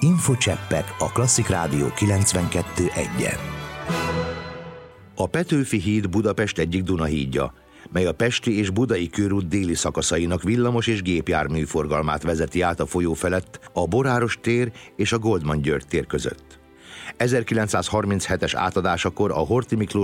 Infocseppek a Klasszik Rádió 92.1-en. A Petőfi híd Budapest egyik Dunahídja, mely a pesti és budai körút déli szakaszainak villamos és gépjármű forgalmát vezeti át a folyó felett a Boráros tér és a Goldman György tér között. 1937-es átadásakor a Horthy Miklós